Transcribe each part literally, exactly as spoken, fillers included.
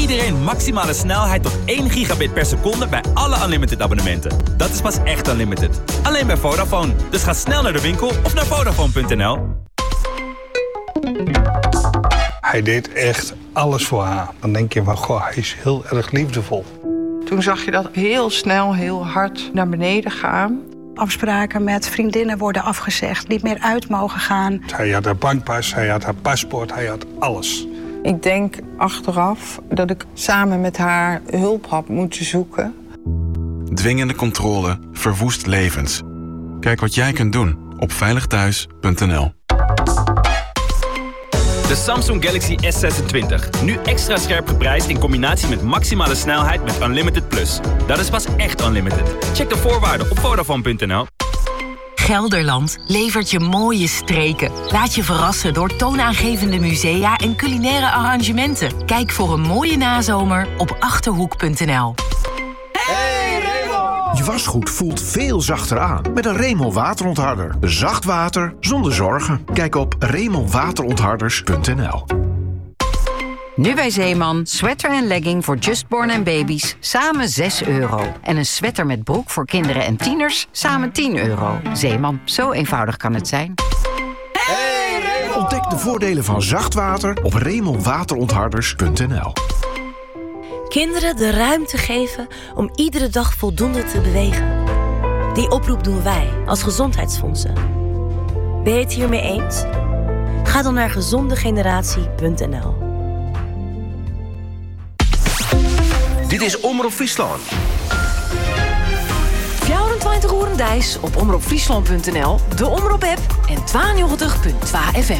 iedereen maximale snelheid tot één gigabit per seconde bij alle Unlimited abonnementen. Dat is pas echt Unlimited. Alleen bij Vodafone. Dus ga snel naar de winkel of naar Vodafone punt n l. Hij deed echt alles voor haar. Dan denk je van, goh, hij is heel erg liefdevol. Toen zag je dat heel snel, heel hard naar beneden gaan. Afspraken met vriendinnen worden afgezegd, niet meer uit mogen gaan. Hij had haar bankpas, hij had haar paspoort, hij had alles. Ik denk achteraf dat ik samen met haar hulp had moeten zoeken. Dwingende controle verwoest levens. Kijk wat jij kunt doen op veilig thuis punt n l. De Samsung Galaxy S zesentwintig. Nu extra scherp geprijsd in combinatie met maximale snelheid met Unlimited Plus. Dat is pas echt Unlimited. Check de voorwaarden op Vodafone punt n l. Gelderland levert je mooie streken. Laat je verrassen door toonaangevende musea en culinaire arrangementen. Kijk voor een mooie nazomer op achterhoek punt n l. Je wasgoed voelt veel zachter aan met een Remel waterontharder. Zacht water zonder zorgen. Kijk op remel waterontharders punt n l. Nu bij Zeeman, sweater en legging voor justborn en baby's, samen zes euro. En een sweater met broek voor kinderen en tieners, samen tien euro. Zeeman, zo eenvoudig kan het zijn. Ontdek de voordelen van zacht water op remel waterontharders punt n l. Kinderen de ruimte geven om iedere dag voldoende te bewegen. Die oproep doen wij als Gezondheidsfondsen. Ben je het hiermee eens? Ga dan naar gezondegeneratie punt n l. Dit is Omroep Friesland. vierentwintig uur en Dijs op omroep friesland punt n l, de Omroep-app en tweeënnegentig punt twee F M.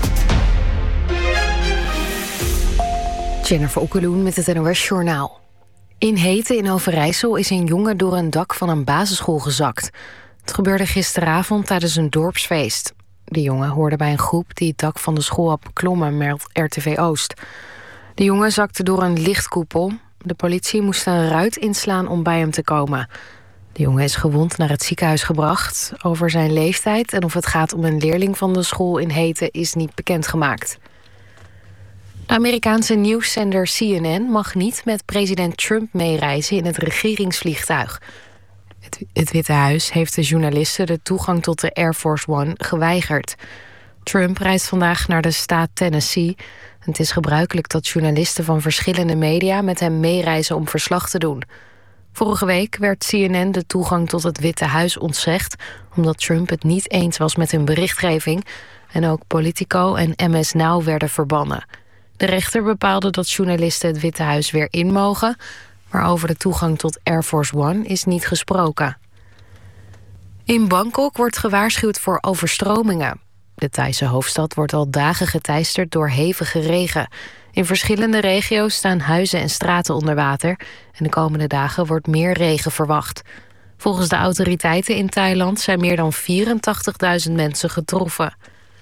Jennifer Okkeloen met het N O S-journaal. In Heten in Overijssel is een jongen door een dak van een basisschool gezakt. Het gebeurde gisteravond tijdens een dorpsfeest. De jongen hoorde bij een groep die het dak van de school had beklommen, meldt R T V Oost. De jongen zakte door een lichtkoepel. De politie moest een ruit inslaan om bij hem te komen. De jongen is gewond naar het ziekenhuis gebracht. Over zijn leeftijd en of het gaat om een leerling van de school in Heten is niet bekendgemaakt. De Amerikaanse nieuwszender C N N mag niet met president Trump meereizen in het regeringsvliegtuig. Het, het Witte Huis heeft de journalisten de toegang tot de Air Force One geweigerd. Trump reist vandaag naar de staat Tennessee. Het is gebruikelijk dat journalisten van verschillende media met hem meereizen om verslag te doen. Vorige week werd C N N de toegang tot het Witte Huis ontzegd, omdat Trump het niet eens was met hun berichtgeving en ook Politico en M S Now werden verbannen. De rechter bepaalde dat journalisten het Witte Huis weer in mogen, maar over de toegang tot Air Force One is niet gesproken. In Bangkok wordt gewaarschuwd voor overstromingen. De Thaise hoofdstad wordt al dagen geteisterd door hevige regen. In verschillende regio's staan huizen en straten onder water en de komende dagen wordt meer regen verwacht. Volgens de autoriteiten in Thailand zijn meer dan vierentachtigduizend mensen getroffen.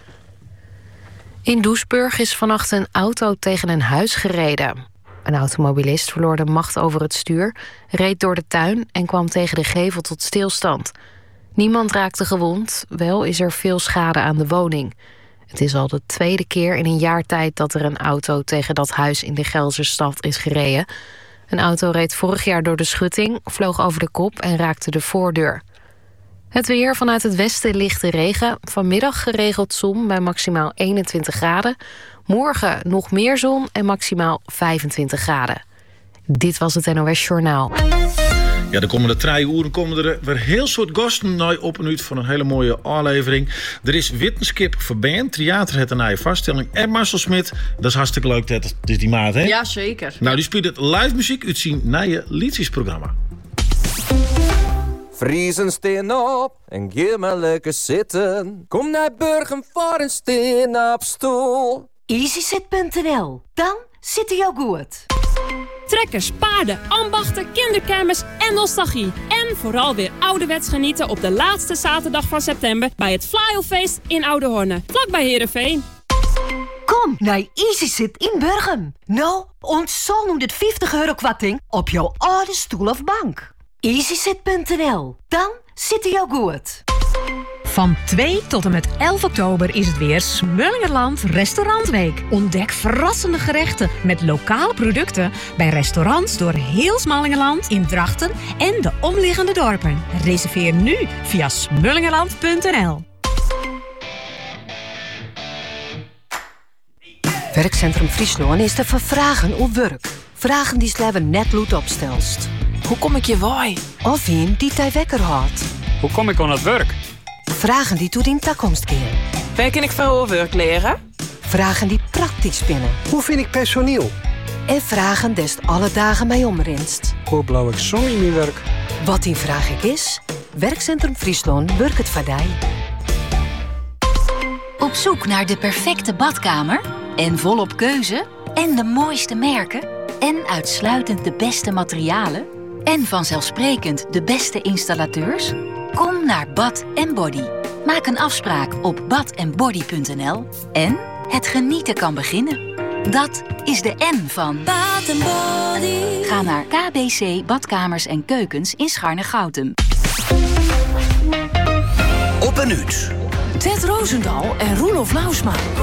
In Doesburg is vannacht een auto tegen een huis gereden. Een automobilist verloor de macht over het stuur, reed door de tuin en kwam tegen de gevel tot stilstand. Niemand raakte gewond, wel is er veel schade aan de woning. Het is al de tweede keer in een jaar tijd dat er een auto tegen dat huis in de Gelderstad is gereden. Een auto reed vorig jaar door de schutting, vloog over de kop en raakte de voordeur. Het weer: vanuit het westen lichte regen. Vanmiddag geregeld zon bij maximaal eenentwintig graden. Morgen nog meer zon en maximaal vijfentwintig graden. Dit was het N O S-journaal. Ja, de komende drie uur komen er weer heel soort gasten naar op en uit voor een hele mooie aflevering. Er is Wittenskip Verband, theater het een nieuwe vaststelling. En Marcel Smit, dat is hartstikke leuk, dat is die maat, hè? Ja, zeker. Nou, die speelt het live muziek uit zijn nieuwe liedjesprogramma. Vriezen steen op en ga maar lekker zitten. Kom naar Burgum voor een steen op stoel. easyzit punt n l, dan zit hij jou goed. Trekkers, paarden, ambachten, kinderkermis en nostalgie. En vooral weer ouderwets genieten op de laatste zaterdag van september bij het Flyofeest in Oude-Horne, vlakbij Heerenveen. Kom naar easyzit in Burgum. Nou, ons zo'n honderdvijftig euro kwarting op jouw oude stoel of bank. easyzit punt n l, dan zit hij jou goed. Van twee tot en met elf oktober is het weer Smullingerland Restaurantweek. Ontdek verrassende gerechten met lokale producten bij restaurants door heel Smallingerland, in Drachten en de omliggende dorpen. Reserveer nu via smullingerland punt n l. Werkcentrum Friesland is te vervragen op werk. Vragen die sleven net goed opstelst. Hoe kom ik je waai? Of een die tij wekker houdt. Hoe kom ik aan het werk? Vragen die tot in toekomst keren. Waar kan ik veel werk leren? Vragen die praktisch binnen. Hoe vind ik personeel? En vragen des alle dagen mij omrinst. Hoe blauw ik zon in mijn werk? Wat die vraag ik is, Werkcentrum Friesland werkt het voor mij. Op zoek naar de perfecte badkamer? En volop keuze? En de mooiste merken? En uitsluitend de beste materialen? En vanzelfsprekend de beste installateurs? Kom naar Bad en Body. Maak een afspraak op bad en body punt n l en het genieten kan beginnen. Dat is de N van Bad en Body. Ga naar K B C Badkamers en Keukens in Scharne-Goutem. Op een uur. Ted Roosendaal en Roelof Lausma.